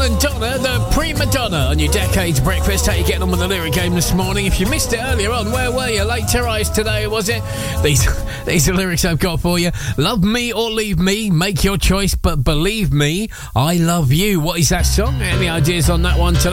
and Donna, the prima donna, on your Decades Breakfast. How you getting on with the lyric game this morning? If you missed it earlier on, where were you? Late to rise today, was it? These are lyrics I've got for you. Love me or leave me, make your choice, but believe me, I love you. What is that song? Any ideas on that one today?